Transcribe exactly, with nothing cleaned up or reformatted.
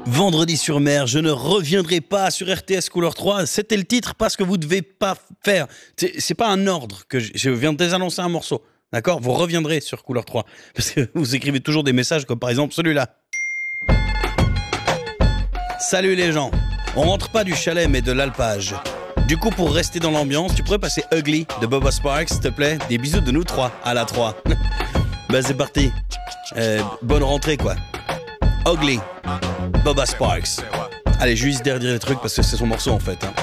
Vendredi sur mer, je ne reviendrai pas sur R T S Couleur trois. C'était le titre parce que vous devez pas faire. C'est, c'est pas un ordre que je, je viens de désannoncer un morceau. D'accord? Vous reviendrez sur Couleur trois. Parce que vous écrivez toujours des messages comme par exemple celui-là. Salut les gens. On rentre pas du chalet mais de l'alpage. Du coup, pour rester dans l'ambiance, tu pourrais passer Ugly de Bubba Sparxxx, s'il te plaît. Des bisous de nous trois à la trois. Bah c'est parti. Euh, bonne rentrée quoi. Ugly, Bubba Sparxxx. Allez, je vais juste dire les trucs parce que c'est son morceau en fait. Hein.